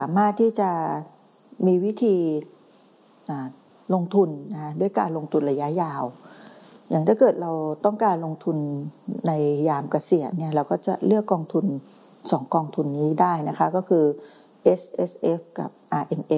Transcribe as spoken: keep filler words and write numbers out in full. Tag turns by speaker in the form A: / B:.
A: สามารถที่จะมีวิธีลงทุนนะด้วยการลงทุนระยะยาวอย่างถ้าเกิดเราต้องการลงทุนในยามเกษียณเนี่ยเราก็จะเลือกกองทุนสองกองทุนนี้ได้นะคะก็คือ เอส เอส เอฟ กับ อาร์ เอ็ม เอ